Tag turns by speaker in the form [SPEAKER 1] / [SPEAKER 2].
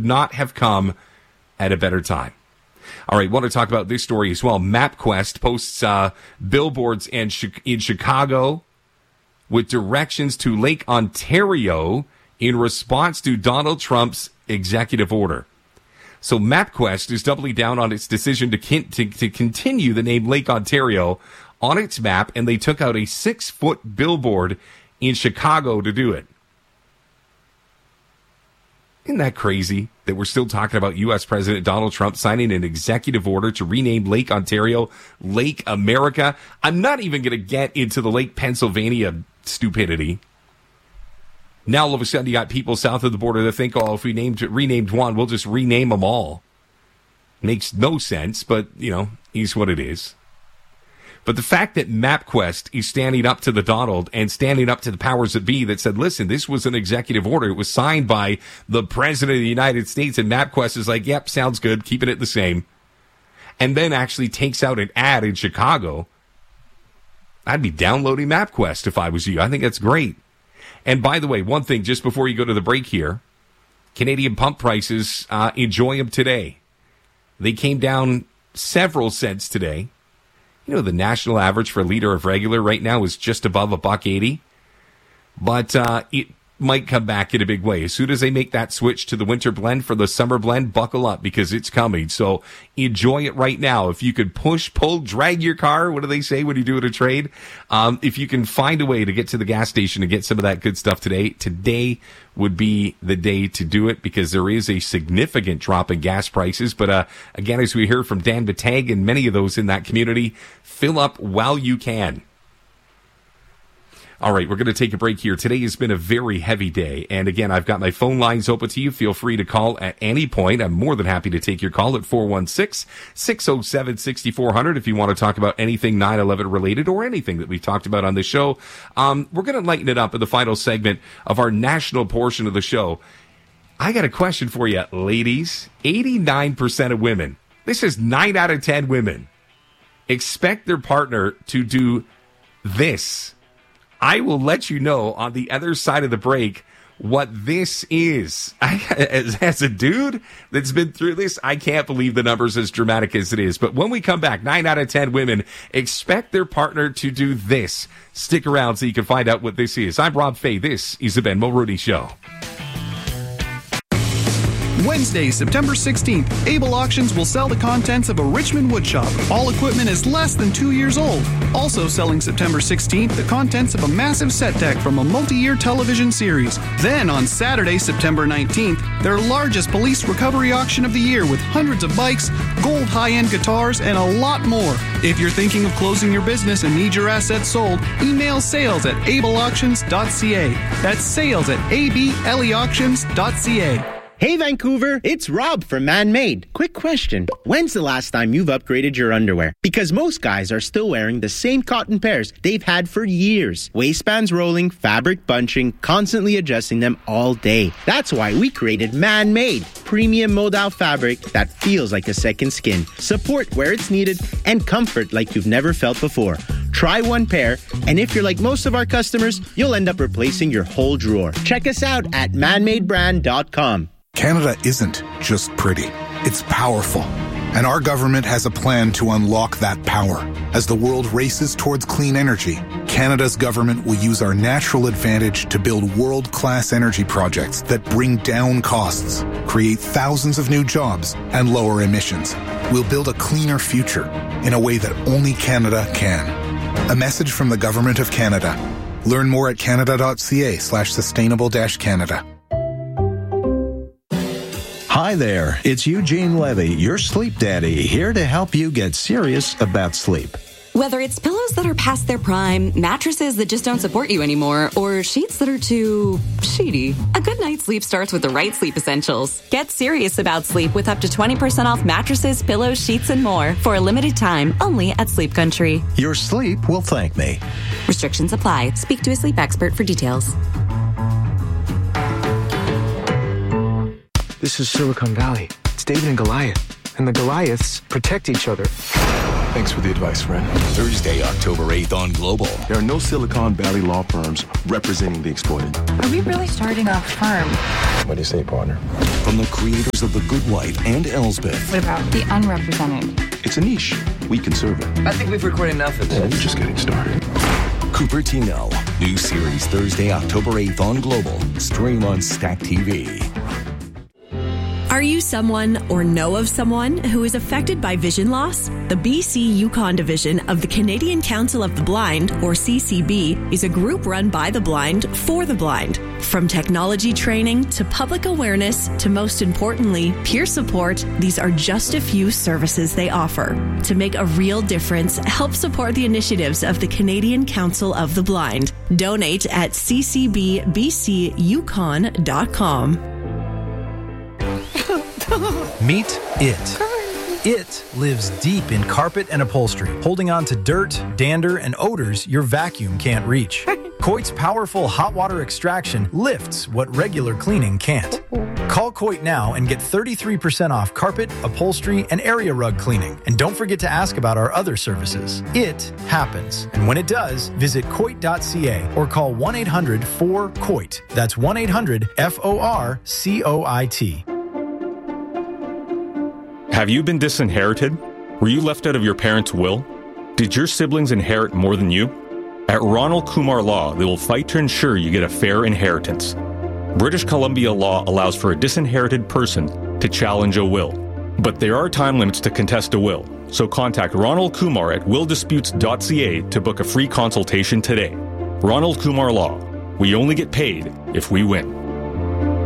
[SPEAKER 1] could not have come at a better time. All right, want to talk about this story as well. MapQuest posts billboards in Chicago with directions to Lake Ontario in response to Donald Trump's executive order. So MapQuest is doubling down on its decision to continue the name Lake Ontario on its map, and they took out a 6-foot billboard in Chicago to do it. Isn't that crazy that we're still talking about U.S. President Donald Trump signing an executive order to rename Lake Ontario Lake America? I'm not even going to get into the Lake Pennsylvania stupidity. Now, all of a sudden, you got people south of the border that think, oh, if we renamed one, we'll just rename them all. Makes no sense, but, is what it is. But the fact that MapQuest is standing up to the Donald and standing up to the powers that be that said, listen, this was an executive order. It was signed by the President of the United States, and MapQuest is like, yep, sounds good, keeping it the same. And then actually takes out an ad in Chicago. I'd be downloading MapQuest if I was you. I think that's great. And by the way, one thing, just before you go to the break here, Canadian pump prices, enjoy them today. They came down several cents today. The national average for a liter of regular right now is just above $1.80. But it might come back in a big way. As soon as they make that switch to the winter blend for the summer blend, buckle up because it's coming. So enjoy it right now. If you could push, pull, drag your car, what do they say when you do it a trade? If you can find a way to get to the gas station and get some of that good stuff today would be the day to do it because there is a significant drop in gas prices. But again, as we heard from Dan Batag and many of those in that community, fill up while you can. All right, we're going to take a break here. Today has been a very heavy day. And again, I've got my phone lines open to you. Feel free to call at any point. I'm more than happy to take your call at 416-607-6400 if you want to talk about anything 9/11 related or anything that we've talked about on the show. We're going to lighten it up in the final segment of our national portion of the show. I got a question for you, ladies. 89% of women, this is 9 out of 10 women, expect their partner to do this. I will let you know on the other side of the break what this is. As a dude that's been through this, I can't believe the number's as dramatic as it is. But when we come back, 9 out of 10 women expect their partner to do this. Stick around so you can find out what this is. I'm Rob Fay. This is the Ben Mulrooney Show.
[SPEAKER 2] Wednesday, September 16th, Able Auctions will sell the contents of a Richmond woodshop. All equipment is less than 2 years old. Also selling September 16th, the contents of a massive set deck from a multi-year television series. Then on Saturday, September 19th, their largest police recovery auction of the year with hundreds of bikes, gold high-end guitars, and a lot more. If you're thinking of closing your business and need your assets sold, email sales@ableauctions.ca. That's sales@ableauctions.ca.
[SPEAKER 3] Hey Vancouver, it's Rob from Man-Made. Quick question. When's the last time you've upgraded your underwear? Because most guys are still wearing the same cotton pairs they've had for years. Waistbands rolling, fabric bunching, constantly adjusting them all day. That's why we created Man-Made. Premium modal fabric that feels like a second skin. Support where it's needed and comfort like you've never felt before. Try one pair, and if you're like most of our customers, you'll end up replacing your whole drawer. Check us out at manmadebrand.com.
[SPEAKER 4] Canada isn't just pretty, it's powerful. And our government has a plan to unlock that power. As the world races towards clean energy, Canada's government will use our natural advantage to build world-class energy projects that bring down costs, create thousands of new jobs, and lower emissions. We'll build a cleaner future in a way that only Canada can. A message from the Government of Canada. Learn more at canada.ca/sustainable-Canada.
[SPEAKER 5] Hi there, it's Eugene Levy, your sleep daddy, here to help you get serious about sleep.
[SPEAKER 6] Whether it's pillows that are past their prime, mattresses that just don't support you anymore, or sheets that are too sheety, a good night's sleep starts with the right sleep essentials. Get serious about sleep with up to 20% off mattresses, pillows, sheets, and more for a limited time only at Sleep Country.
[SPEAKER 5] Your sleep will thank me.
[SPEAKER 6] Restrictions apply. Speak to a sleep expert for details.
[SPEAKER 7] This is Silicon Valley. It's David and Goliath. and the Goliaths protect each other.
[SPEAKER 8] Thanks for the advice, friend.
[SPEAKER 9] Thursday, October 8th on Global.
[SPEAKER 8] There are no Silicon Valley law firms representing the exploited.
[SPEAKER 10] Are we really starting a firm?
[SPEAKER 8] What do you say, partner?
[SPEAKER 9] From the creators of The Good Wife and Elsbeth.
[SPEAKER 10] What about the unrepresented?
[SPEAKER 8] It's a niche. We can serve it.
[SPEAKER 11] I think we've recorded enough of this.
[SPEAKER 8] We're just getting started.
[SPEAKER 9] Cupertino. New series Thursday, October 8th on Global. Stream on Stack TV.
[SPEAKER 12] Are you someone or know of someone who is affected by vision loss? The BC Yukon division of the Canadian Council of the Blind, or CCB, is a group run by the blind for the blind. From technology training to public awareness to, most importantly, peer support, these are just a few services they offer. To make a real difference, help support the initiatives of the Canadian Council of the Blind. Donate at ccbbcyukon.com.
[SPEAKER 13] Meet it. It lives deep in carpet and upholstery, holding on to dirt, dander, and odors your vacuum can't reach. Coit's powerful hot water extraction lifts what regular cleaning can't. Call Coit now and get 33% off carpet, upholstery, and area rug cleaning. And don't forget to ask about our other services. It happens. And when it does, visit Coit.ca or call 1-800-4COIT. That's 1-800-FORCOIT.
[SPEAKER 14] Have you been disinherited? Were you left out of your parents' will? Did your siblings inherit more than you? At Ronald Kumar Law, they will fight to ensure you get a fair inheritance. British Columbia law allows for a disinherited person to challenge a will. But there are time limits to contest a will, so contact Ronald Kumar at willdisputes.ca to book a free consultation today. Ronald Kumar Law. We only get paid if we win.